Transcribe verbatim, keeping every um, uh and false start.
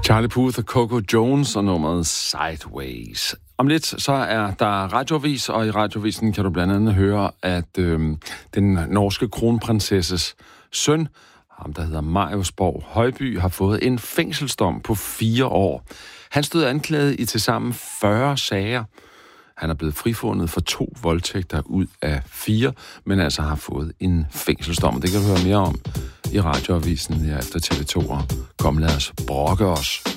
Charlie Puth og Coco Jones og nummeret Sideways. Om lidt så er der radioavis, og i radiovisen kan du blandt andet høre, at øh, den norske kronprinsesses søn, ham der hedder Marius Borg Højby, har fået en fængselsdom på fire år. Han stod anklaget i tilsammen fyrre sager. Han er blevet frifundet for to voldtægter ud af fire, men altså har fået en fængselsdom. Det kan du høre mere om i radioavisen her efter T V to. Kom, lad os brokke os.